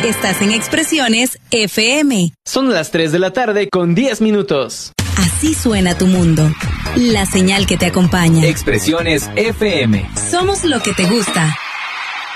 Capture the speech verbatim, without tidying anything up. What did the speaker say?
Estás en Expresiones F M. Son las tres de la tarde con diez minutos. Así suena tu mundo. La señal que te acompaña. Expresiones F M. Somos lo que te gusta.